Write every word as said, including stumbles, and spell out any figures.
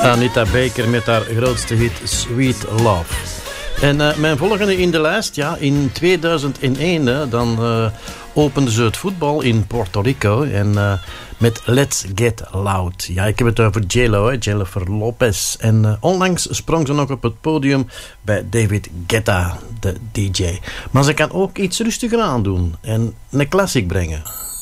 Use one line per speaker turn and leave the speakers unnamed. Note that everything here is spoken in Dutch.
Anita Baker met haar grootste hit Sweet Love. En uh, mijn volgende in de lijst, ja, in tweeduizend één, hè, dan uh, openden ze het voetbal in Puerto Rico en uh, met Let's Get Loud. Ja, ik heb het over J-Lo, hè, Jennifer Lopez. En uh, onlangs sprong ze nog op het podium bij David Guetta, de D J. Maar ze kan ook iets rustiger aandoen en een classic brengen.